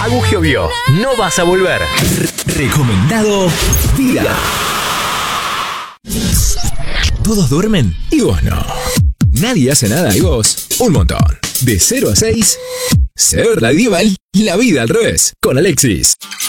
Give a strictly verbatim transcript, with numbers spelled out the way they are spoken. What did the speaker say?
Agugio Bio, no vas a volver. Recomendado Día. Todos duermen y vos no. Nadie hace nada y vos un montón. De cero a seis, Ser Radieval, la vida al revés, con Alexis.